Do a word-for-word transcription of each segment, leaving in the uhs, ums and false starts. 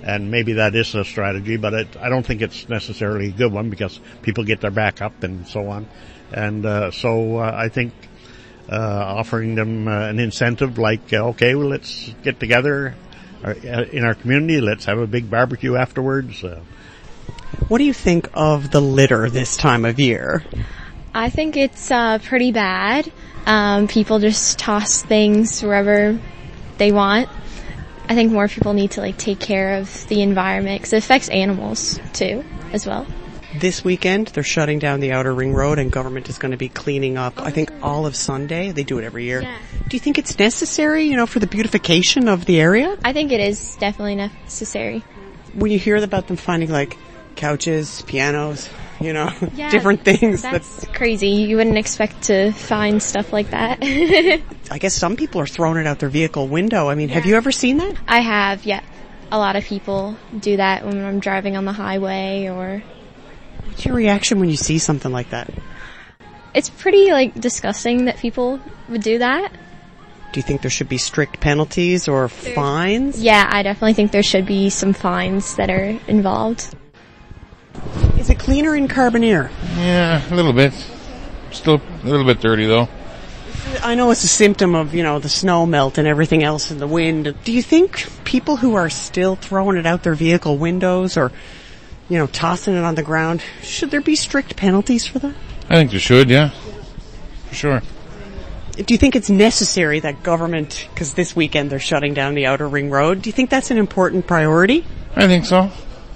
And maybe that is a strategy, but it, I don't think it's necessarily a good one because people get their back up and so on. And uh, so uh, I think uh, offering them uh, an incentive like, uh, okay, well, let's get together uh, in our community, let's have a big barbecue afterwards. Uh, what do you think of the litter this time of year? I think it's uh, pretty bad. Um, people just toss things wherever they want. I think more people need to like take care of the environment because it affects animals too as well. This weekend, they're shutting down the Outer Ring Road and government is going to be cleaning up, I think, all of Sunday. They do it every year. Yeah. Do you think it's necessary, you know, for the beautification of the area? I think it is definitely necessary. When you hear about them finding like couches, pianos, you know, yeah, different things. That's that, crazy. You wouldn't expect to find stuff like that. I guess some people are throwing it out their vehicle window. I mean, yeah. Have you ever seen that? I have, yeah. A lot of people do that when I'm driving on the highway or... What's your reaction when you see something like that? It's pretty, like, disgusting that people would do that. Do you think there should be strict penalties or There's, fines? Yeah, I definitely think there should be some fines that are involved. Is it cleaner in Carbonear? Yeah, a little bit. Still a little bit dirty, though. I know it's a symptom of, you know, the snow melt and everything else and the wind. Do you think people who are still throwing it out their vehicle windows or, you know, tossing it on the ground, should there be strict penalties for that? I think there should, yeah. For sure. Do you think it's necessary that government, because this weekend they're shutting down the Outer Ring Road, do you think that's an important priority? I think so.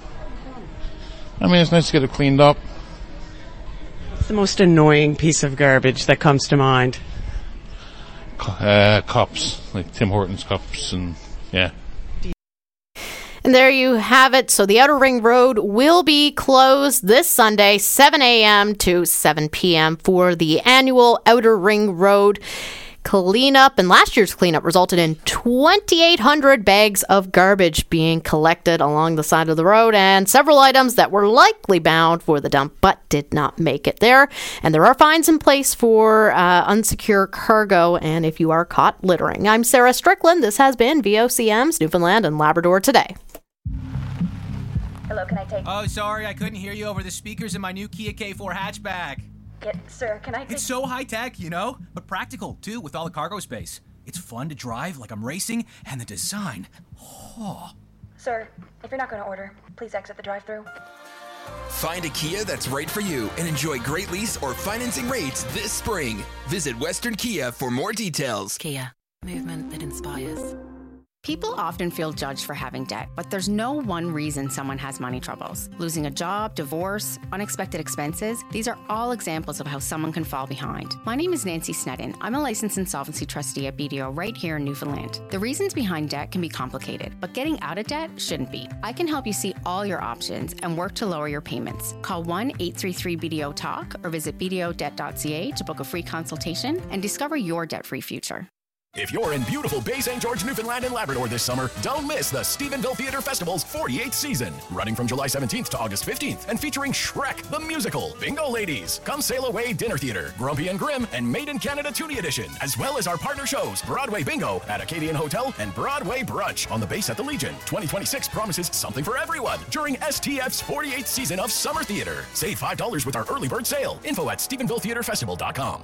I mean, it's nice to get it cleaned up. What's the most annoying piece of garbage that comes to mind? Uh, cups, like Tim Hortons cups, and yeah. And there you have it. So the Outer Ring Road will be closed this Sunday, seven a.m. to seven p.m. for the annual Outer Ring Road cleanup. And last year's cleanup resulted in twenty-eight hundred bags of garbage being collected along the side of the road and several items that were likely bound for the dump but did not make it there. And there are fines in place for uh, unsecure cargo and if you are caught littering. I'm Sarah Strickland. This has been V O C M's Newfoundland and Labrador Today. Hello, can I take... Oh, sorry, I couldn't hear you over the speakers in my new Kia K four hatchback. Get, sir, can I take... It's so high-tech, you know, but practical, too, with all the cargo space. It's fun to drive like I'm racing, and the design, oh. Sir, if you're not going to order, please exit the drive-thru. Find a Kia that's right for you and enjoy great lease or financing rates this spring. Visit Western Kia for more details. Kia, movement that inspires. People often feel judged for having debt, but there's no one reason someone has money troubles. Losing a job, divorce, unexpected expenses, these are all examples of how someone can fall behind. My name is Nancy Sneddon. I'm a licensed insolvency trustee at B D O right here in Newfoundland. The reasons behind debt can be complicated, but getting out of debt shouldn't be. I can help you see all your options and work to lower your payments. Call one eight three three B D O talk or visit b d o debt dot c a to book a free consultation and discover your debt-free future. If you're in beautiful Bay Saint George, Newfoundland and Labrador this summer, don't miss the Stephenville Theatre Festival's forty-eighth season. Running from July seventeenth to August fifteenth and featuring Shrek the Musical, Bingo Ladies, Come Sail Away Dinner Theatre, Grumpy and Grim, and Made in Canada Toonie Edition, as well as our partner shows, Broadway Bingo at Acadian Hotel and Broadway Brunch on the base at the Legion. twenty twenty-six promises something for everyone during S T F's forty-eighth season of Summer Theatre. Save five dollars with our early bird sale. Info at stephenville theatre festival dot com.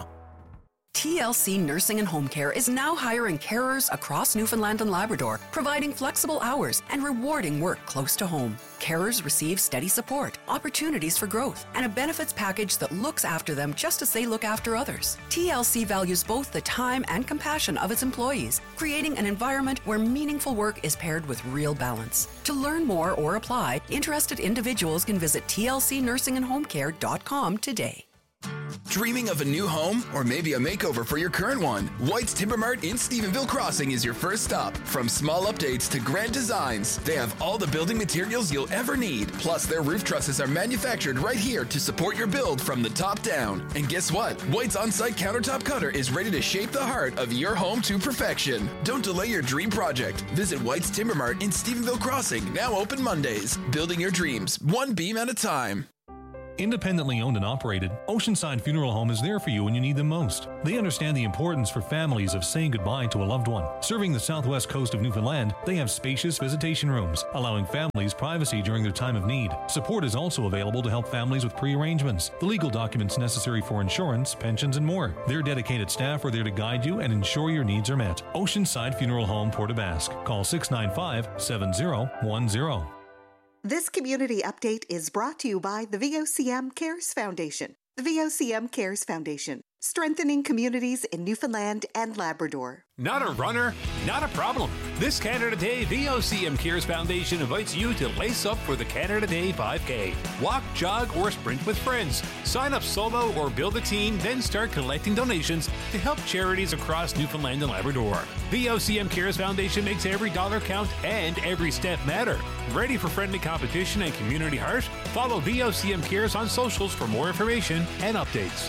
T L C Nursing and Home Care is now hiring carers across Newfoundland and Labrador, providing flexible hours and rewarding work close to home. Carers receive steady support, opportunities for growth, and a benefits package that looks after them just as they look after others. T L C values both the time and compassion of its employees, creating an environment where meaningful work is paired with real balance. To learn more or apply, interested individuals can visit t l c nursing and home care dot com today. Dreaming of a new home or maybe a makeover for your current one? White's Timber Mart in Stephenville Crossing is your first stop. From small updates to grand designs, they have all the building materials you'll ever need. Plus, their roof trusses are manufactured right here to support your build from the top down. And guess what? White's on-site countertop cutter is ready to shape the heart of your home to perfection. Don't delay your dream project. Visit White's Timber Mart in Stephenville Crossing, now open Mondays. Building your dreams, one beam at a time. Independently owned and operated, Oceanside Funeral Home is there for you when you need them most. They understand the importance for families of saying goodbye to a loved one. Serving the southwest coast of Newfoundland, they have spacious visitation rooms, allowing families privacy during their time of need. Support is also available to help families with pre-arrangements, the legal documents necessary for insurance, pensions, and more. Their dedicated staff are there to guide you and ensure your needs are met. Oceanside Funeral Home, Port aux Basques. Call six nine five, seven zero one zero. This community update is brought to you by the V O C M Cares Foundation. The V O C M Cares Foundation, strengthening communities in Newfoundland and Labrador. Not a runner? Not a problem. This Canada Day, V O C M Cares Foundation invites you to lace up for the Canada Day five K. Walk, jog, or sprint with friends. Sign up solo or build a team, then start collecting donations to help charities across Newfoundland and Labrador. V O C M Cares Foundation makes every dollar count and every step matter. Ready for friendly competition and community heart? Follow V O C M Cares on socials for more information and updates.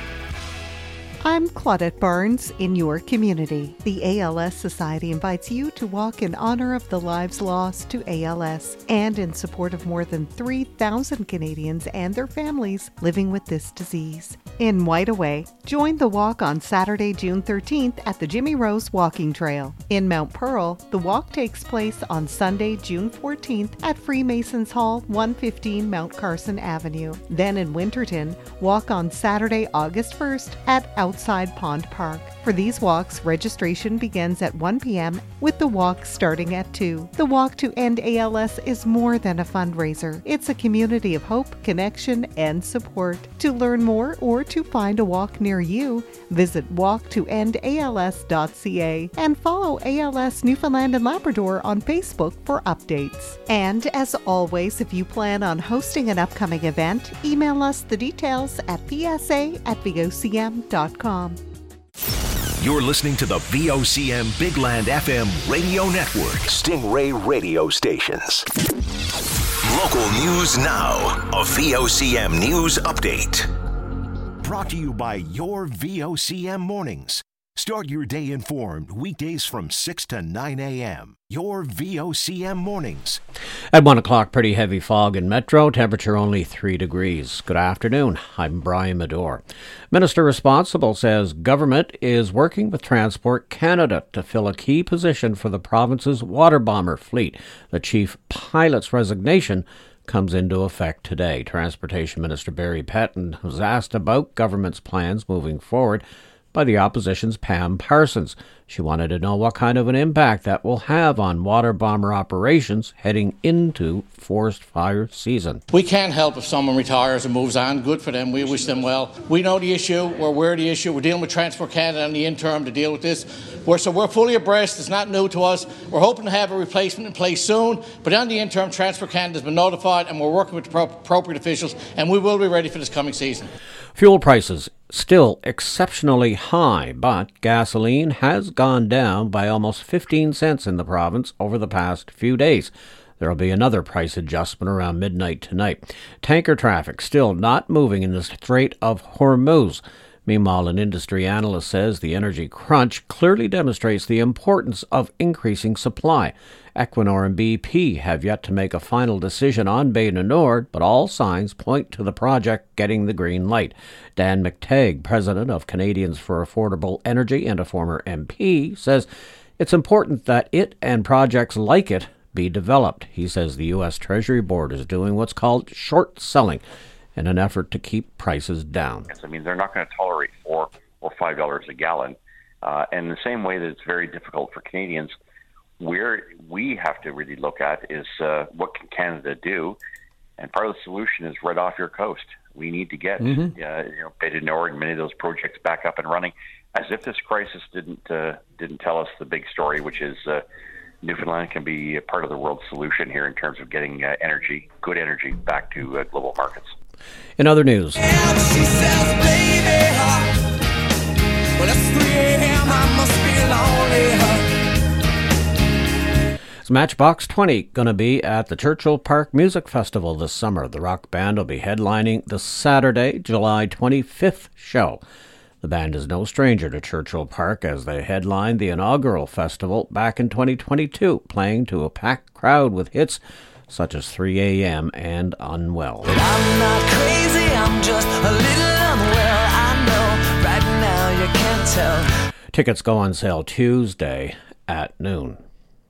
I'm Claudette Barnes in your community. The A L S Society invites you to walk in honor of the lives lost to A L S and in support of more than three thousand Canadians and their families living with this disease. In Whiteaway, join the walk on Saturday, June thirteenth at the Jimmy Rose Walking Trail. In Mount Pearl, the walk takes place on Sunday, June fourteenth at Freemasons Hall, one fifteen Mount Carson Avenue. Then in Winterton, walk on Saturday, August first at Outside Pond Park. For these walks, registration begins at one p.m. with the walk starting at two. The Walk to End A L S is more than a fundraiser. It's a community of hope, connection, and support. To learn more or to find a walk near you, visit walk to end A L S dot c a and follow A L S Newfoundland and Labrador on Facebook for updates. And as always, if you plan on hosting an upcoming event, email us the details at p s a at v o c m dot com. You're listening to the V O C M Big Land F M radio network. Stingray radio stations. Local news now. A V O C M news update. Brought to you by your V O C M mornings. Start your day informed weekdays from six to nine a.m. Your V O C M mornings. At one o'clock, pretty heavy fog in Metro, temperature only three degrees. Good afternoon, I'm Brian Medore. Minister responsible says government is working with Transport Canada to fill a key position for the province's water bomber fleet. The chief pilot's resignation comes into effect today. Transportation Minister Barry Petton was asked about government's plans moving forward by the opposition's Pam Parsons. She wanted to know what kind of an impact that will have on water bomber operations heading into forest fire season. We can't help if someone retires and moves on. Good for them. We wish them well. We know the issue. We're aware of the issue. We're dealing with Transport Canada in the interim to deal with this. We're, so we're fully abreast. It's not new to us. We're hoping to have a replacement in place soon. But on the interim, Transport Canada has been notified and we're working with the pro- appropriate officials and we will be ready for this coming season. Fuel prices still exceptionally high, but gasoline has gone down by almost fifteen cents in the province over the past few days. There will be another price adjustment around midnight tonight. Tanker traffic still not moving in the Strait of Hormuz. Meanwhile, an industry analyst says the energy crunch clearly demonstrates the importance of increasing supply. Equinor and B P have yet to make a final decision on Bay du Nord, but all signs point to the project getting the green light. Dan McTagg, president of Canadians for Affordable Energy and a former M P, says it's important that it and projects like it be developed. He says the U S Treasury Board is doing what's called short selling in an effort to keep prices down. I mean, they're not going to tolerate four or five dollars a gallon. Uh, and the same way that it's very difficult for Canadians, where we have to really look at is uh, what can Canada do? And part of the solution is right off your coast. We need to get mm-hmm. uh, you know, Bay du Nord and many of those projects back up and running. As if this crisis didn't uh, didn't tell us the big story, which is uh, Newfoundland can be a part of the world solution here in terms of getting uh, energy, good energy, back to uh, global markets. In other news, it's Matchbox twenty going to be at the Churchill Park Music Festival this summer. The rock band will be headlining the Saturday, July twenty-fifth show. The band is no stranger to Churchill Park as they headlined the inaugural festival back in twenty twenty-two, playing to a packed crowd with hits such as three a.m. and unwell. I'm not crazy, I'm just a little unwell. I know right now you can't tell. Tickets go on sale Tuesday at noon.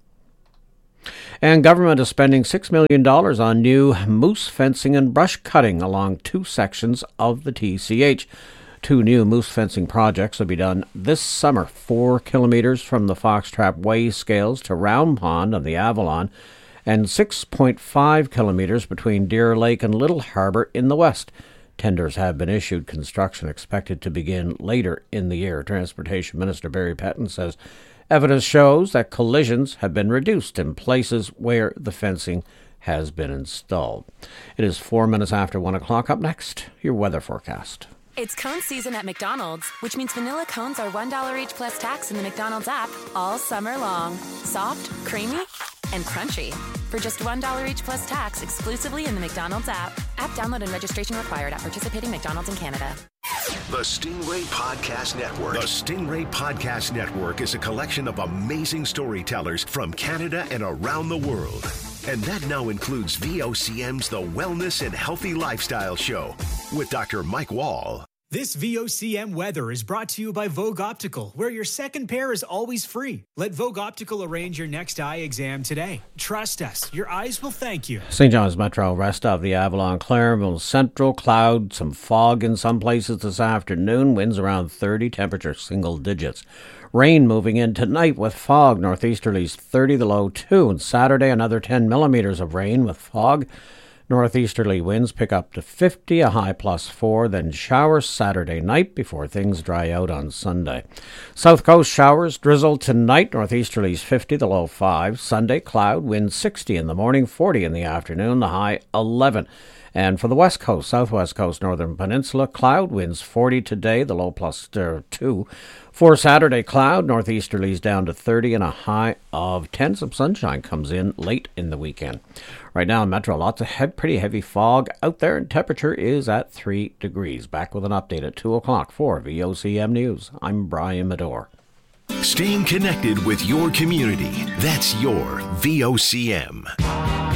And government is spending six million dollars on new moose fencing and brush cutting along two sections of the T C H. Two new moose fencing projects will be done this summer, four kilometres from the Foxtrap Way scales to Round Pond on the Avalon, and six point five kilometres between Deer Lake and Little Harbour in the west. Tenders have been issued. Construction expected to begin later in the year. Transportation Minister Barry Pettin says evidence shows that collisions have been reduced in places where the fencing has been installed. It is four minutes after one o'clock. Up next, your weather forecast. It's cone season at McDonald's, which means vanilla cones are one dollar each plus tax in the McDonald's app all summer long. Soft, creamy, and crunchy. For just one dollar each plus tax exclusively in the McDonald's app. App download and registration required at participating McDonald's in Canada. The Stingray Podcast Network. The Stingray Podcast Network is a collection of amazing storytellers from Canada and around the world. And that now includes V O C M's The Wellness and Healthy Lifestyle Show with Doctor Mike Wall. This V O C M weather is brought to you by Vogue Optical, where your second pair is always free. Let Vogue Optical arrange your next eye exam today. Trust us, your eyes will thank you. Saint John's Metro, rest of the Avalon, Claremont Central, cloud, some fog in some places this afternoon, winds around thirty, temperature single digits. Rain moving in tonight with fog, northeasterlies thirty, the low two, and Saturday another ten millimeters of rain with fog. Northeasterly winds pick up to fifty, a high plus four, then showers Saturday night before things dry out on Sunday. South Coast showers, drizzle tonight, northeasterlies fifty, the low five. Sunday, cloud, wind sixty in the morning, forty in the afternoon, the high eleven. And for the West Coast, Southwest Coast, Northern Peninsula, cloud, winds forty today, the low plus uh, two. For Saturday, cloud, northeasterlies down to thirty and a high of ten. Some sunshine comes in late in the weekend. Right now in Metro, lots of he- pretty heavy fog out there, and temperature is at three degrees. Back with an update at two o'clock for V O C M News. I'm Brian Medore. Staying connected with your community. That's your V O C M.